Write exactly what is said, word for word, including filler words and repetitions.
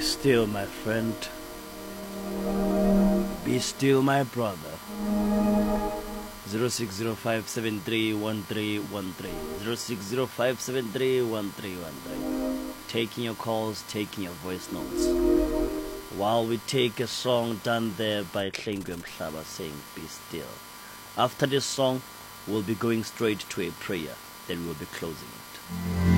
still, my friend. Be still, my brother. zero six zero five seven three one three one three. zero six zero five seven three one three one three. Taking your calls, taking your voice notes. While we take a song done there by Hlengwe Mhlaba saying, Be still. After this song, we'll be going straight to a prayer. Then we'll be closing it.